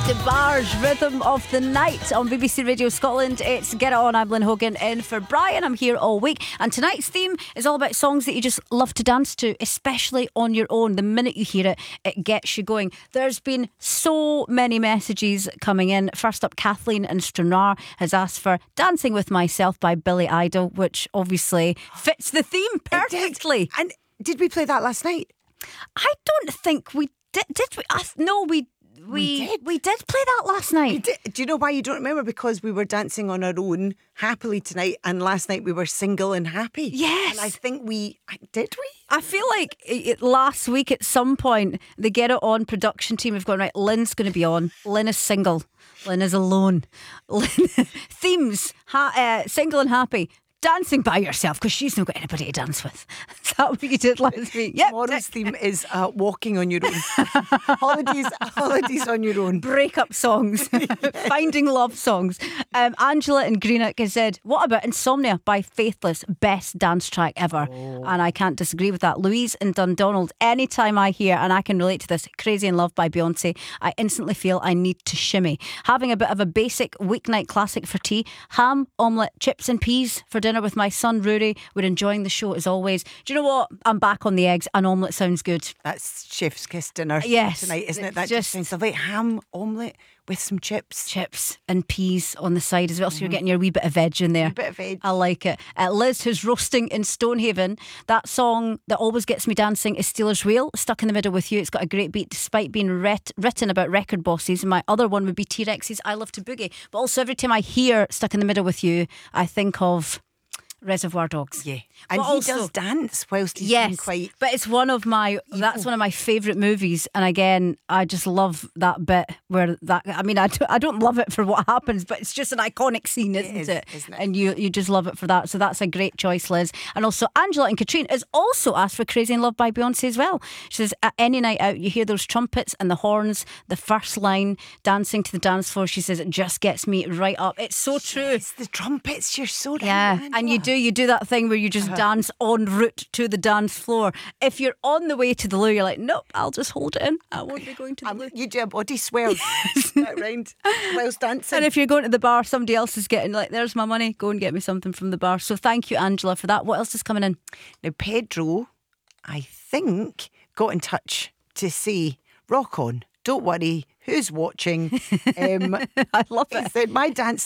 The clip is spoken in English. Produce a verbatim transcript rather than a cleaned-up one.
DeBarge, Rhythm of the Night on B B C Radio Scotland. It's Get It On. I'm Lynn Hogan in for Brian. I'm here all week, and tonight's theme is all about songs that you just love to dance to, especially on your own. The minute you hear it, it gets you going. There's been so many messages coming in. First up, Kathleen in Stranraer has asked for Dancing With Myself by Billy Idol, which obviously fits the theme perfectly. And did we play that last night? I don't think we did. Did we? I, no, we. We, We did. we did play that last night. We did. Do you know why you don't remember? Because we were dancing on our own happily tonight, and last night we were single and happy. Yes. And I think we did we? I feel like it, last week at some point the Get It On production team have gone, right, Lynn's going to be on. Lynn is single. Lynn is alone. Lynn, themes, ha, uh, single and happy. Dancing by yourself because she's not got anybody to dance with. Is that what you did last week? Yep. Tomorrow's theme is uh, walking on your own. holidays, holidays on your own. Breakup songs, finding love songs. Um, Angela in Greenock has said, what about Insomnia by Faithless? Best dance track ever. Oh. And I can't disagree with that. Louise in Dundonald, anytime I hear, and I can relate to this, Crazy in Love by Beyonce, I instantly feel I need to shimmy. Having a bit of a basic weeknight classic for tea, ham, omelette, chips and peas for dinner with my son Rory. We're enjoying the show as always. Do you know what? I'm back on the eggs. An omelette sounds good. That's chef's kiss dinner yes, tonight, isn't it? That just, just sounds lovely. Ham, omelette with some chips. Chips and peas on the side as well. So you're getting your wee bit of veg in there. A bit of veg. I like it. Uh, Liz, who's roasting in Stonehaven, that song that always gets me dancing is Steelers Wheel, Stuck in the Middle with You. It's got a great beat despite being ret- written about record bosses. And my other one would be T-Rex's I Love to Boogie. But also every time I hear Stuck in the Middle with You, I think of Reservoir Dogs. Yeah. And but he also, does dance whilst he's yes, being quite but it's one of my evil. That's one of my favourite movies, and again I just love that bit where that I mean I, do, I don't love it for what happens, but it's just an iconic scene, isn't it? Is, it? isn't it? And you you just love it for that. So that's a great choice, Liz. And also Angela and Katrine has also asked for Crazy in Love by Beyonce as well. She says at any night out you hear those trumpets and the horns, the first line, dancing to the dance floor. She says it just gets me right up. It's so true. It's the trumpets. You're so right, yeah, Angela. and you do you do that thing where you just uh-huh. dance en route to the dance floor. If you're on the way to the loo, you're like, nope, I'll just hold it in. I won't be going to the um, loo. You do a body swell round whilst dancing. And if you're going to the bar, somebody else is getting like, there's my money, go and get me something from the bar. So thank you, Angela, for that. What else is coming in? Now, Pedro, I think, got in touch to say, rock on, don't worry, who's watching? Um, I love it. He said, my dance